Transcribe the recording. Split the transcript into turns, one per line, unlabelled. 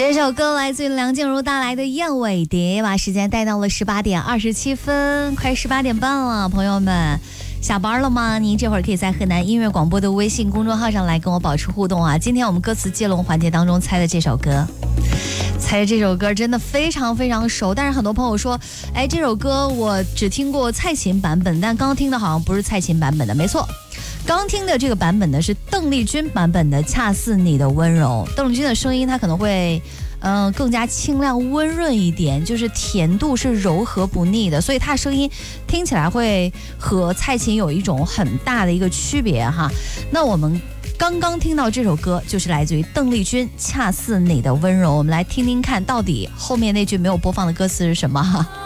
这首歌来自于梁静茹带来的《燕尾蝶》，把时间带到了18点27分，快18点半了，朋友们。下班了吗？您这会儿可以在河南音乐广播的微信公众号上来跟我保持互动啊！今天我们歌词接龙环节当中猜的这首歌，猜的这首歌真的非常非常熟，但是很多朋友说，哎，这首歌我只听过蔡琴版本，但刚听的好像不是蔡琴版本的，没错。刚听的这个版本呢是邓丽君版本的《恰似你的温柔》，邓丽君的声音它可能会更加清亮温润一点，就是甜度是柔和不腻的，所以它声音听起来会和蔡琴有一种很大的一个区别哈。那我们刚刚听到这首歌就是来自于邓丽君《恰似你的温柔》，我们来听听看到底后面那句没有播放的歌词是什么哈。